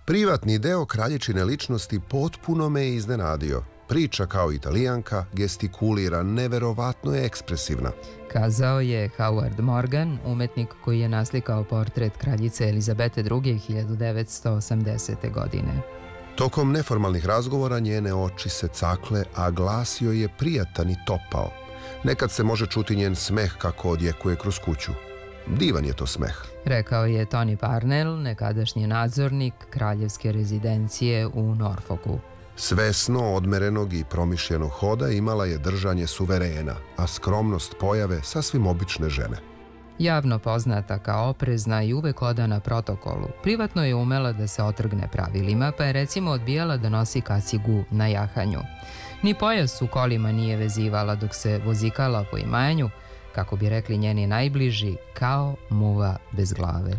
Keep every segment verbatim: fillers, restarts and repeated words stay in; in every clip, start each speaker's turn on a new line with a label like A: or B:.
A: Privatni deo kraljičine ličnosti potpuno me je iznenadio. Priča kao Italijanka, gestikulira, neverovatno je ekspresivna.
B: Kazao je Howard Morgan, umetnik koji je naslikao portret kraljice Elizabete druge. hiljadu devetsto osamdesete. godine.
A: Tokom neformalnih razgovora njene oči se cakle, a glas joj je prijatan i topao. Nekad se može čuti njen smeh kako odjekuje kroz kuću. Divan je to smeh,
B: rekao je Tony Parnell, nekadašnji nadzornik kraljevske rezidencije u Norfolku.
A: Svesno odmerenog i promišljenog hoda imala je držanje suverena, a skromnost pojave sasvim obične žene.
B: Javno poznata kao oprezna i uvek odana protokolu, privatno je umela da se otrgne pravilima, pa je recimo odbijala da nosi kacigu na jahanju. Ni pojas u kolima nije vezivala dok se vozikala po imanju, kako bi rekli njeni najbliži, kao muva bez glave.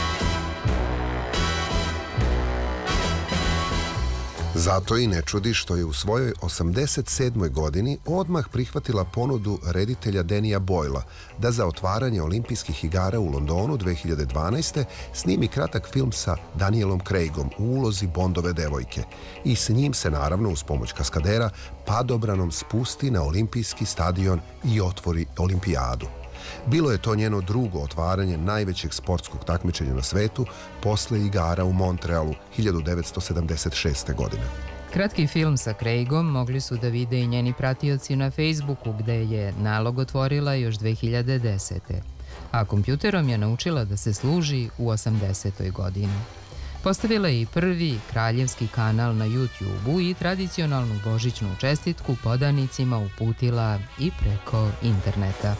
A: Zato i ne čudi što je u svojoj osamdeset sedmoj godini odmah prihvatila ponudu reditelja Dannya Boylea da za otvaranje olimpijskih igara u Londonu dve hiljade dvanaeste. snimi kratak film sa Danielom Craigom u ulozi Bondove devojke i s njim se naravno uz pomoć kaskadera padobranom spusti na olimpijski stadion i otvori olimpijadu. Bilo je to njeno drugo otvaranje najvećeg sportskog takmičenja na svetu posle igara u Montrealu hiljadu devetsto sedamdeset šeste. godine.
B: Kratki film sa Craigom mogli su da vide i njeni pratioci na Facebooku, gde je nalog otvorila još dve hiljade desete. a kompjuterom je naučila da se služi u osamdesetoj godini. Postavila je i prvi kraljevski kanal na YouTubeu i tradicionalnu božićnu čestitku podanicima uputila i preko interneta.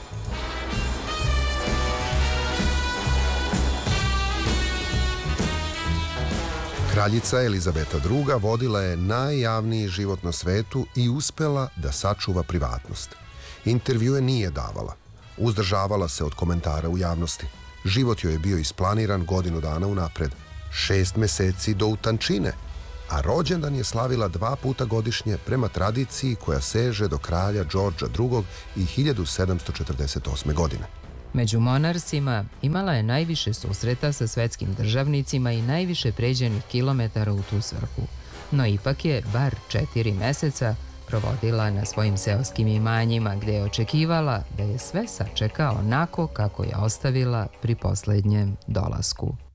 A: Kraljica Elizabeta druga. vodila je najjavniji život na svetu i uspela da sačuva privatnost. Intervjue nije davala. Uzdržavala se od komentara u javnosti. Život joj je bio isplaniran godinu dana unapred. Šest meseci do utančine, a rođendan je slavila dva puta godišnje prema tradiciji koja seže do kralja Đorđa drugog. i hiljadu sedamsto četrdeset osme. godine.
B: Među monarsima imala je najviše susreta sa svetskim državnicima i najviše pređenih kilometara u tu svrhu, no ipak je bar četiri meseca provodila na svojim seoskim imanjima gde je očekivala da je sve sačeka onako kako je ostavila pri poslednjem dolasku.